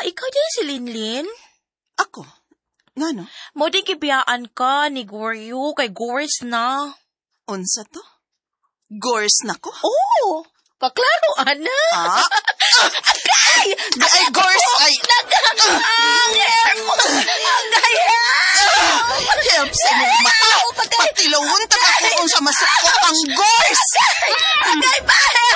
ikaw din si Linlin? Ako? Ngano? Mo din kibiyaan ka ni Goryo, kay Gores na. Unsa to? Gores na ko? Oo, kaklaro, ana. Ah? Ay, Gores! Ay! Help sa mong mata! Patilawon ta ako kung sa masakot ang Gores! Agay, bahe!